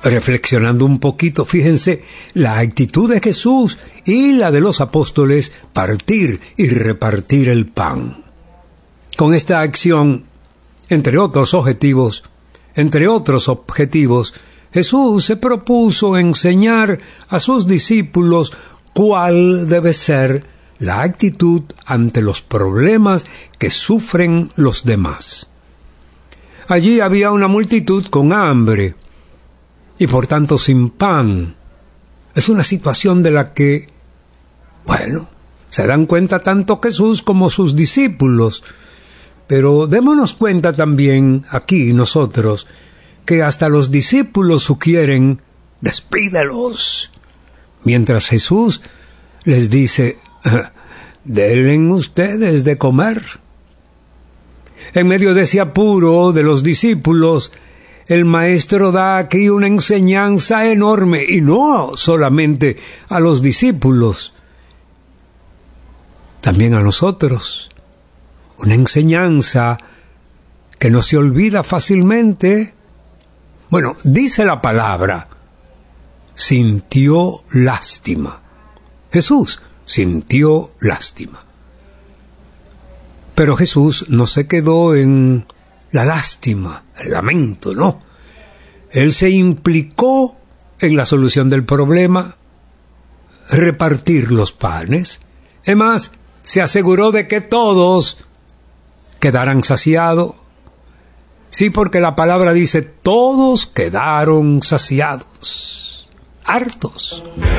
Reflexionando un poquito, fíjense la actitud de Jesús y la de los apóstoles, partir y repartir el pan. Con esta acción, entre otros objetivos, Jesús se propuso enseñar a sus discípulos cuál debe ser la actitud ante los problemas que sufren los demás. Allí había una multitud con hambre y por tanto sin pan. Es una situación de la que, se dan cuenta tanto Jesús como sus discípulos. Pero démonos cuenta también aquí nosotros que hasta los discípulos sugieren, despídelos, mientras Jesús les dice, denle ustedes de comer. En medio de ese apuro de los discípulos, el Maestro da aquí una enseñanza enorme, y no solamente a los discípulos, también a nosotros. Una enseñanza que no se olvida fácilmente. Dice la palabra, sintió lástima. Jesús sintió lástima. Pero Jesús no se quedó en la lástima, el lamento, no. Él se implicó en la solución del problema, repartir los panes. Además, se aseguró de que todos quedaran saciados. Sí, porque la palabra dice, todos quedaron saciados, hartos.